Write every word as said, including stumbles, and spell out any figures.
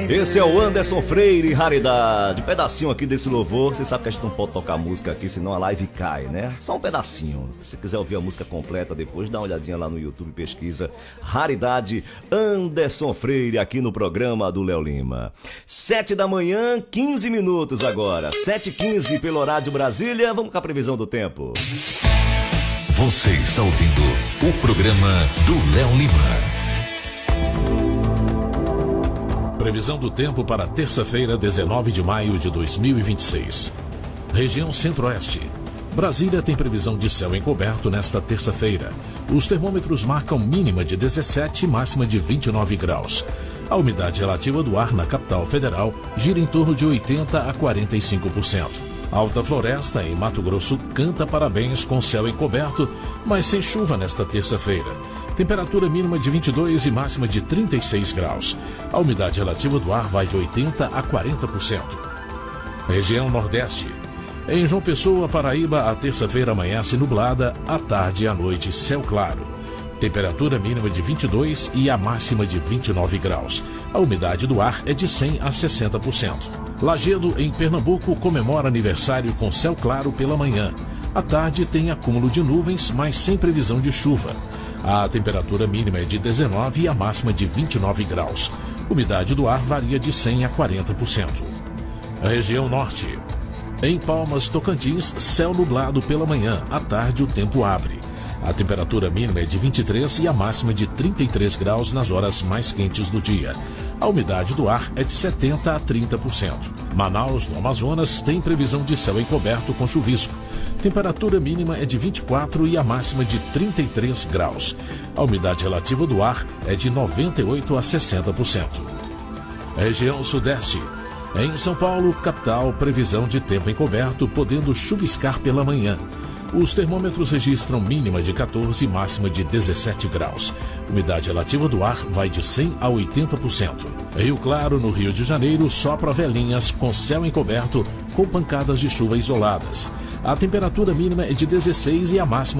Esse é o Anderson Freire, raridade. Pedacinho aqui desse louvor. Você sabe que a gente não pode tocar música aqui, senão a live cai, né? Só um pedacinho. Se quiser ouvir a música completa depois, dá uma olhadinha lá no YouTube, pesquisa Raridade Anderson Freire aqui no programa do Léo Lima. Sete da manhã, quinze minutos agora. Sete e quinze pelo horário de Brasília. Vamos com a previsão do tempo. Você está ouvindo o programa do Léo Lima. Previsão do tempo para terça-feira, dezenove de maio de dois mil e vinte e seis. Região Centro-Oeste. Brasília tem previsão de céu encoberto nesta terça-feira. Os termômetros marcam mínima de dezessete e máxima de vinte e nove graus. A umidade relativa do ar na capital federal gira em torno de oitenta a quarenta e cinco por cento. Alta Floresta, em Mato Grosso, canta parabéns com céu encoberto, mas sem chuva nesta terça-feira. Temperatura mínima de vinte e dois e máxima de trinta e seis graus. A umidade relativa do ar vai de oitenta a quarenta por cento. Região Nordeste. Em João Pessoa, Paraíba, a terça-feira amanhece nublada, à tarde e à noite céu claro. Temperatura mínima de vinte e dois e a máxima de vinte e nove graus. A umidade do ar é de cem a sessenta por cento. Lagedo, em Pernambuco, comemora aniversário com céu claro pela manhã. À tarde tem acúmulo de nuvens, mas sem previsão de chuva. A temperatura mínima é de dezenove e a máxima de vinte e nove graus. Umidade do ar varia de cem a quarenta por cento. Região Norte. Em Palmas, Tocantins, céu nublado pela manhã. À tarde o tempo abre. A temperatura mínima é de vinte e três e a máxima de trinta e três graus nas horas mais quentes do dia. A umidade do ar é de setenta a trinta por cento. Manaus, no Amazonas, tem previsão de céu encoberto com chuvisco. Temperatura mínima é de vinte e quatro e a máxima de trinta e três graus. A umidade relativa do ar é de noventa e oito a sessenta por cento. Região Sudeste. Em São Paulo, capital, previsão de tempo encoberto, podendo chuviscar pela manhã. Os termômetros registram mínima de quatorze e máxima de dezessete graus. Umidade relativa do ar vai de cem a oitenta por cento. Rio Claro, no Rio de Janeiro, sopra velinhas com céu encoberto com pancadas de chuva isoladas. A temperatura mínima é de dezesseis e a máxima